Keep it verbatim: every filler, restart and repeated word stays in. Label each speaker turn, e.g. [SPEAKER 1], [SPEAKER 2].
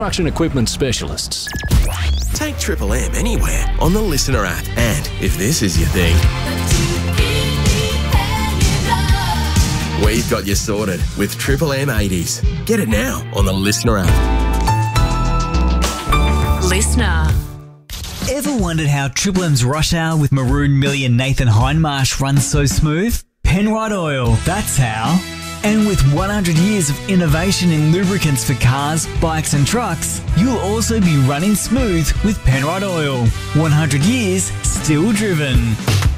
[SPEAKER 1] Construction equipment specialists.
[SPEAKER 2] Take Triple M anywhere on the Listener app. And if this is your thing, we've got you sorted with Triple M eighties. Get it now on the Listener app.
[SPEAKER 3] Listener.
[SPEAKER 4] Ever wondered how Triple M's rush hour with Maroon Millie and Nathan Hindmarsh runs so smooth? Penrite Oil, that's how. And with one hundred years of innovation in lubricants for cars, bikes and trucks, you'll also be running smooth with Penrite Oil. one hundred years, still driven.